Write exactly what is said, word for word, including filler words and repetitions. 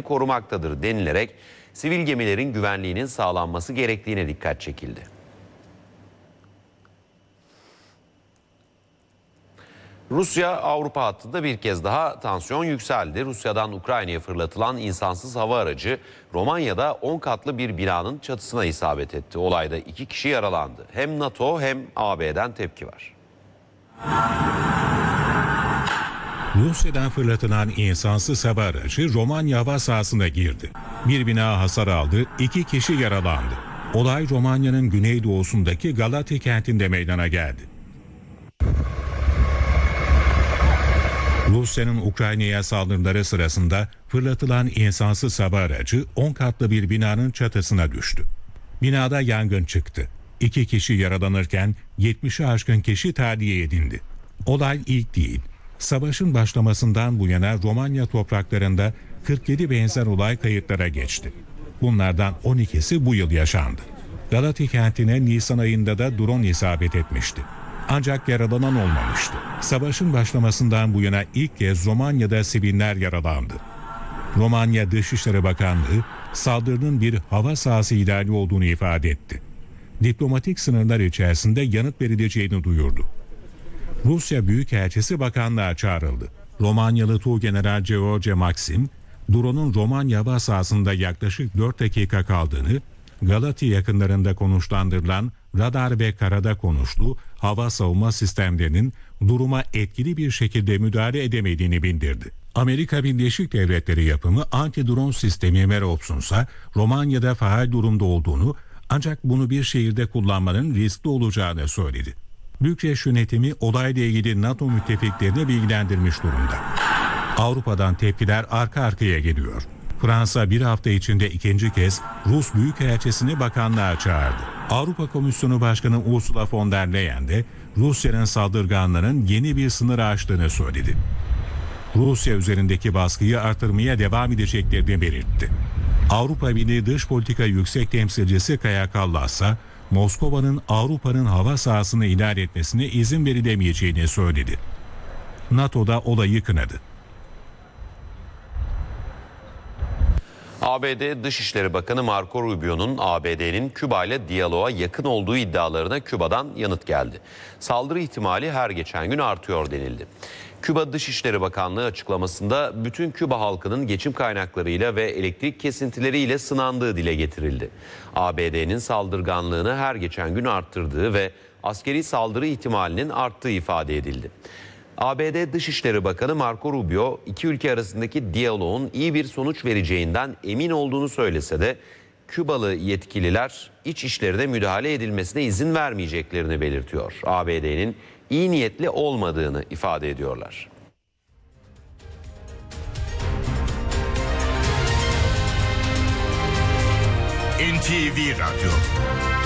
korumaktadır denilerek sivil gemilerin güvenliğinin sağlanması gerektiğine dikkat çekildi. Rusya-Avrupa hattında bir kez daha tansiyon yükseldi. Rusya'dan Ukrayna'ya fırlatılan insansız hava aracı Romanya'da on katlı bir binanın çatısına isabet etti. Olayda iki kişi yaralandı. Hem NATO hem A B'den tepki var. Rusya'dan fırlatılan insansız hava aracı Romanya hava sahasına girdi. Bir bina hasar aldı, iki kişi yaralandı. Olay Romanya'nın güneydoğusundaki Galati kentinde meydana geldi. Rusya'nın Ukrayna'ya saldırıları sırasında fırlatılan insansız hava aracı on katlı bir binanın çatısına düştü. Binada yangın çıktı. İki kişi yaralanırken yetmişi aşkın kişi tahliye edildi. Olay ilk değil. Savaşın başlamasından bu yana Romanya topraklarında kırk yedi benzer olay kayıtlara geçti. Bunlardan on ikisi bu yıl yaşandı. Galati kentine Nisan ayında da drone isabet etmişti. Ancak yaralanan olmamıştı. Savaşın başlamasından bu yana ilk kez Romanya'da siviller yaralandı. Romanya Dışişleri Bakanlığı saldırının bir hava sahası ihlali olduğunu ifade etti. Diplomatik sınırlar içerisinde yanıt verileceğini duyurdu. Rusya Büyükelçisi bakanlığa çağrıldı. Romanyalı Tuğgeneral George Maxim, drone'un Romanya hava sahasında yaklaşık dört dakika kaldığını, Galati yakınlarında konuşlandırılan radar ve karada konuşlu hava savunma sistemlerinin duruma etkili bir şekilde müdahale edemediğini bildirdi. Amerika Birleşik Devletleri yapımı anti-drone sistemi Merops'un ise Romanya'da faal durumda olduğunu, ancak bunu bir şehirde kullanmanın riskli olacağını söyledi. Bükreş yönetimi olayla ilgili NATO müttefiklerini bilgilendirmiş durumda. Avrupa'dan tepkiler arka arkaya geliyor. Fransa bir hafta içinde ikinci kez Rus Büyükelçisini bakanlığa çağırdı. Avrupa Komisyonu Başkanı Ursula von der Leyen de Rusya'nın saldırganların yeni bir sınır aştığını söyledi. Rusya üzerindeki baskıyı artırmaya devam edeceklerini belirtti. Avrupa Birliği Dış Politika Yüksek Temsilcisi Kaja Kallas ise Moskova'nın Avrupa'nın hava sahasını ihlal etmesine izin verilemeyeceğini söyledi. NATO'da olayı kınadı. A B D Dışişleri Bakanı Marco Rubio'nun A B D'nin Küba ile diyaloğa yakın olduğu iddialarına Küba'dan yanıt geldi. Saldırı ihtimali her geçen gün artıyor denildi. Küba Dışişleri Bakanlığı açıklamasında bütün Küba halkının geçim kaynaklarıyla ve elektrik kesintileriyle sınandığı dile getirildi. A B D'nin saldırganlığını her geçen gün arttırdığı ve askeri saldırı ihtimalinin arttığı ifade edildi. A B D Dışişleri Bakanı Marco Rubio, iki ülke arasındaki diyaloğun iyi bir sonuç vereceğinden emin olduğunu söylese de Kübalı yetkililer iç işlerine müdahale edilmesine izin vermeyeceklerini belirtiyor. A B D'nin iyi niyetli olmadığını ifade ediyorlar. N T V Radyo